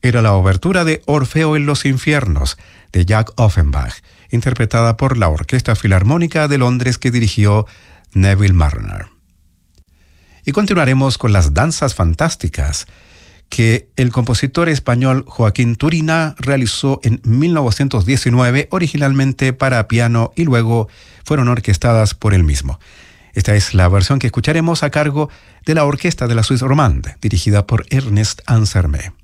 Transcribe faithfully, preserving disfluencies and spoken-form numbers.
era la obertura de Orfeo en los infiernos, de Jack Offenbach, interpretada por la Orquesta Filarmónica de Londres que dirigió Neville Marriner. Y continuaremos con las danzas fantásticas que el compositor español Joaquín Turina realizó en mil novecientos diecinueve, originalmente para piano y luego fueron orquestadas por él mismo. Esta es la versión que escucharemos a cargo de la Orquesta de la Suisse Romande, dirigida por Ernest Ansermet.